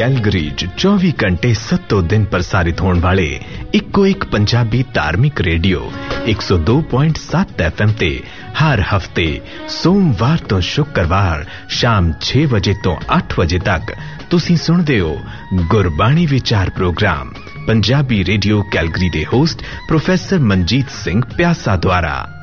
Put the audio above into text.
Calgary 'ਚ 24 ਘੰਟੇ 7 ਦਿਨ ਪ੍ਰਸਾਰਿਤ ਹੋਣ ਵਾਲੇ ਇੱਕੋ ਇੱਕ ਪੰਜਾਬੀ ਧਾਰਮਿਕ ਰੇਡੀਓ 102.7 FM ਤੇ ਹਰ ਹਫਤੇ ਸੋਮਵਾਰ ਤੋਂ ਸ਼ੁੱਕਰਵਾਰ ਸ਼ਾਮ 6 ਵਜੇ ਤੋਂ 8 ਵਜੇ ਤੱਕ ਤੁਸੀਂ ਸੁਣਦੇ ਹੋ ਗੁਰਬਾਣੀ ਵਿਚਾਰ ਪ੍ਰੋਗਰਾਮ ਪੰਜਾਬੀ ਰੇਡੀਓ ਕੈਲਗਰੀ ਦੇ ਹੋਸਟ ਪ੍ਰੋਫੈਸਰ ਮਨਜੀਤ ਸਿੰਘ ਪਿਆਸਾ ਦੁਆਰਾ।